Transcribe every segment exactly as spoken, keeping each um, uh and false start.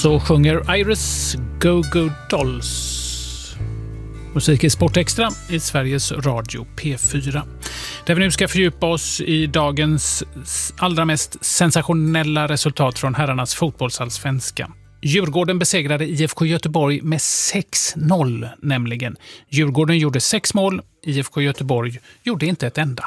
Så sjunger Iris Go Go Dolls. Musik i Sport Extra i Sveriges Radio P fyra. Där vi nu ska fördjupa oss i dagens allra mest sensationella resultat från herrarnas fotbollsallsvenska. Djurgården besegrade I F K Göteborg med sex noll nämligen. Djurgården gjorde sex mål, I F K Göteborg gjorde inte ett enda.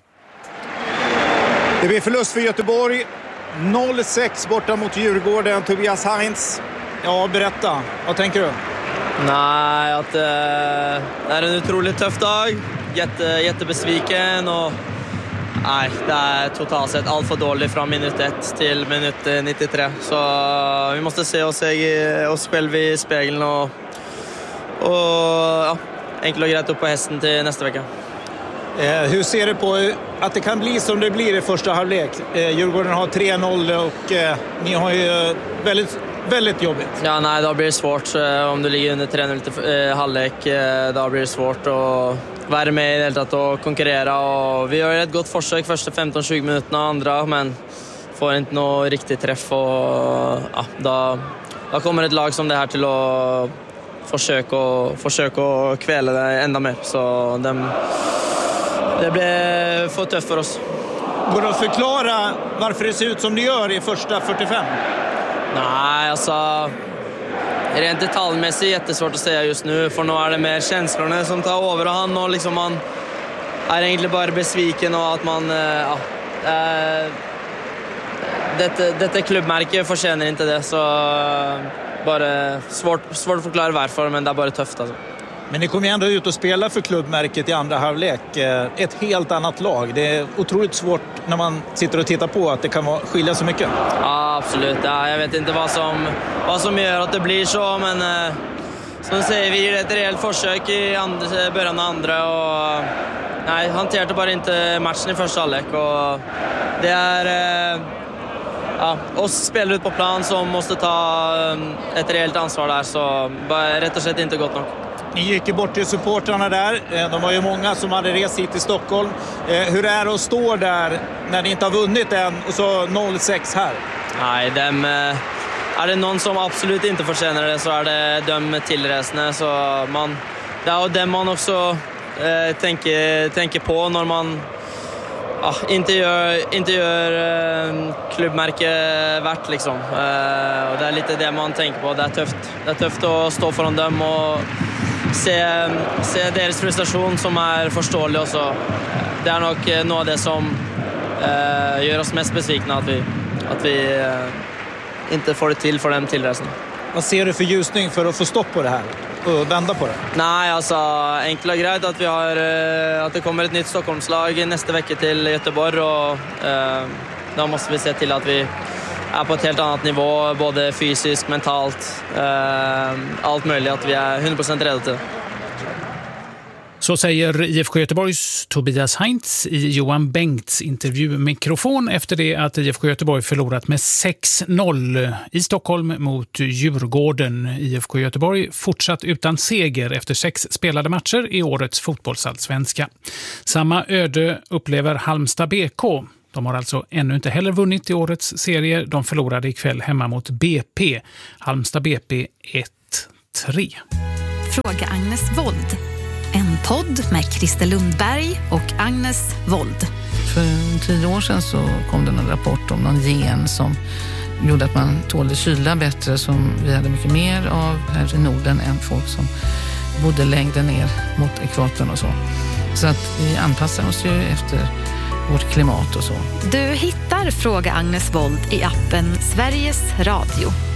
Det blir förlust för Göteborg. noll sex borta mot Djurgården. Tobias Heinz. Ja, berätta. Vad tänker du? Nej, att eh, det är en otroligt tuff dag. Jätte, jättebesviken och nej, det är totalt sett allt för dåligt från minut ett till minut nittiotre. Så vi måste se oss, oss själva i spegeln och, och ja, enkelt och grejt upp på hästen till nästa vecka. Eh, hur ser du på att det kan bli som det blir i första halvlek? Eh, Djurgården har tre noll och eh, ni har ju väldigt, väldigt jobbigt. Ja, nej, då blir det svårt. Om du ligger under tre noll till eh, halvlek, eh, då blir det svårt att vara med i det hela och konkurrera. Och vi har ett gott försök första femton tjugo minuterna och andra, men får inte någon riktig träff. Och, ja, då, då kommer ett lag som det här till att försöka, försöka kvälla det ända mer. Så de, det blir för tufft för oss. Går det att förklara varför det ser ut som det gör i första fyrtiofem? Nej, alltså rent detaljmässigt jättesvårt att säga just nu, för nu är det mer känslorna som tar överhand och liksom man är egentligen bara besviken och att man ja, äh, detta, detta klubbmärke förtjänar inte det, så bara svårt, svårt att förklara varför, men det är bara tufft alltså. Men ni kommer ju ändå ut och spela för klubbmärket i andra halvlek. Ett helt annat lag. Det är otroligt svårt när man sitter och tittar på att det kan skilja så mycket. Ja, absolut. Ja, jag vet inte vad som, vad som gör att det blir så, men eh, som säger vi ett rejält försök i andra, början av andra och nej, hanterade bara inte matchen i första halvlek. Och det är eh, ja, oss spelare ut på plan som måste ta ett rejält ansvar där, så bara rätt och slett inte gott nog. Ni gick ju bort till supportrarna där. De var ju många som hade rest hit till Stockholm. Hur är det att stå där när ni inte har vunnit än och så noll sex här? Nej, dem, är det någon som absolut inte förtjänar det så är det de tillresande. Så man, det är dem man också eh, tänker, tänker på när man ja, inte gör, inte gör eh, klubbmärke värt liksom. Eh, och det är lite det man tänker på. Det är tufft, det är tufft att stå föran dem och se, se deras frustration som är förståelig. Och så. Det är nog något av det som eh, gör oss mest besvikna, att vi, att vi eh, inte får det till för dem tillresan. Vad ser du för ljusning för att få stopp på det här och vända på det? Nej, alltså enkelt och grejt att vi har att det kommer ett nytt Stockholmslag nästa vecka till Göteborg, och eh, då måste vi se till att vi är på ett helt annat nivå, både fysiskt, mentalt, eh, allt möjligt, att vi är hundra procent redo till det. Så säger I F K Göteborgs Tobias Heinz i Johan Bengts intervjumikrofon efter det att I F K Göteborg förlorat med sex noll i Stockholm mot Djurgården. I F K Göteborg fortsatt utan seger efter sex spelade matcher i årets fotbollsallsvenska. Samma öde upplever Halmstad B K. De har alltså ännu inte heller vunnit i årets serie. De förlorade ikväll hemma mot B P. Halmstad B P ett tre. Fråga Agnes Wold. En podd med Christer Lundberg och Agnes Wold. För tio år sedan så kom det en rapport om någon gen som gjorde att man tålde kyla bättre, som vi hade mycket mer av här i Norden än folk som bodde längre ner mot ekvatorn och så. Så att vi anpassar oss ju efter vårt klimat och så. Du hittar Fråga Agnes Wold i appen Sveriges Radio.